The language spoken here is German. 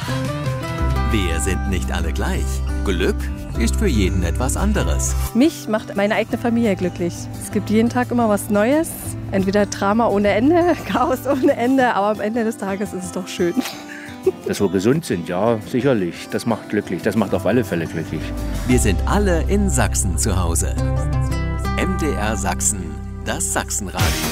Wir sind nicht alle gleich. Glück ist für jeden etwas anderes. Mich macht meine eigene Familie glücklich. Es gibt jeden Tag immer was Neues. Entweder Drama ohne Ende, Chaos ohne Ende, aber am Ende des Tages ist es doch schön. Dass wir gesund sind, ja, sicherlich. Das macht glücklich. Das macht auf alle Fälle glücklich. Wir sind alle in Sachsen zu Hause. MDR Sachsen, das Sachsenradio.